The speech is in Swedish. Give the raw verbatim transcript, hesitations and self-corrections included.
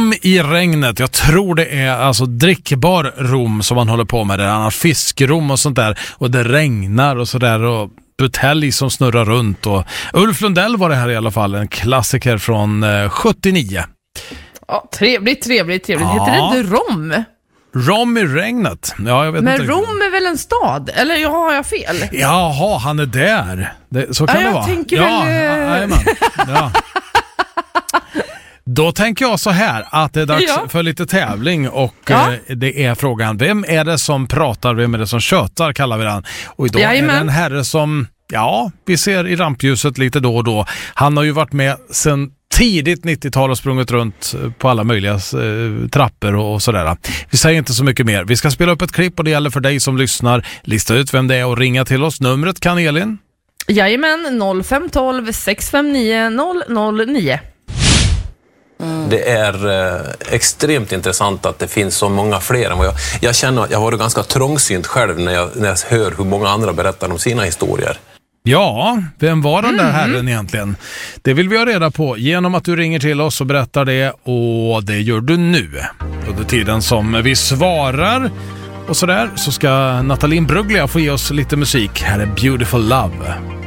Rom i regnet. Jag tror det är alltså drickbar rom som man håller på med. Det är fiskrom och sånt där. Och det regnar och sådär. Och butelj som snurrar runt. Och Ulf Lundell var det här i alla fall. En klassiker från eh, sjuttionio. Ja, trevligt, trevligt, trevligt. Ja. Heter det inte Rom? Rom i regnet. Ja, jag vet Men inte. Rom är väl en stad? Eller jag har jag fel? Jaha, han är där. Det, så kan ja, det jag vara. Tänker ja, väl... ja, ja. Då tänker jag så här att det är dags ja. för lite tävling och ja. eh, det är frågan, vem är det som pratar, vem är det som tjötar, kallar vi den. Och idag Jajamän. är det en herre som, ja, vi ser i rampljuset lite då och då. Han har ju varit med sedan tidigt nittiotal och sprungit runt på alla möjliga eh, trappor och sådär. Vi säger inte så mycket mer. Vi ska spela upp ett klipp och det gäller för dig som lyssnar. Lista ut vem det är och ringa till oss. Numret kan Elin? Jajamän, noll fem ett två sex fem nio noll noll nio. Mm. Det är eh, extremt intressant att det finns så många fler än vad jag... Jag känner att jag var ganska trångsynt själv när jag, när jag hör hur många andra berättar om sina historier. Ja, vem var den där Mm. herren egentligen? Det vill vi ha reda på genom att du ringer till oss och berättar det, och det gör du nu. Under tiden som vi svarar och sådär så ska Nathalie Bruglia få ge oss lite musik. Här är Beautiful Love.